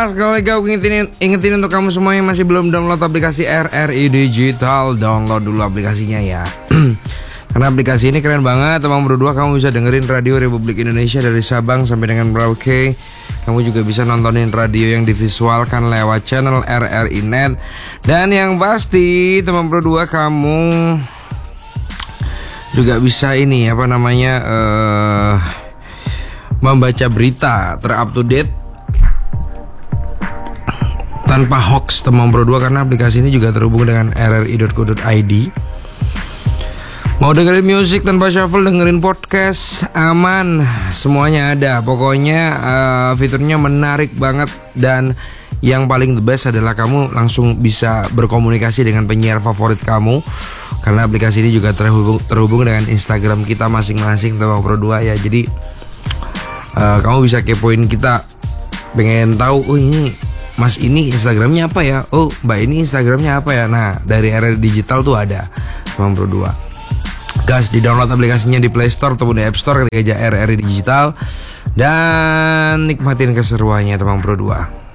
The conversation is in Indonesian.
sekali lagi aku ingetin untuk kamu semua yang masih belum download aplikasi RRI Digital, download dulu aplikasinya ya. Karena aplikasi ini keren banget, teman berdua. Kamu bisa dengerin radio Republik Indonesia dari Sabang sampai dengan Merauke. Kamu juga bisa nontonin radio yang divisualkan lewat channel RRI Net. Dan yang pasti teman berdua, kamu juga bisa membaca berita terup to date tanpa hoax, teman berdua, karena aplikasi ini juga terhubung dengan rri.co.id. Mau dengerin musik tanpa shuffle, dengerin podcast, aman, semuanya ada. Pokoknya fiturnya menarik banget. Dan yang paling the best adalah kamu langsung bisa berkomunikasi dengan penyiar favorit kamu, karena aplikasi ini juga terhubung dengan Instagram kita masing-masing, teman berdua ya. Jadi kamu bisa kepoin kita, pengen tahu, oh ini Mas ini Instagramnya apa ya, oh Mbak ini Instagramnya apa ya. Nah, dari RRI Digital tuh ada, teman berdua. Gas, di download aplikasinya di Play Store ataupun di App Store ketika aja RRI Digital, dan nikmatin keseruannya, teman berdua.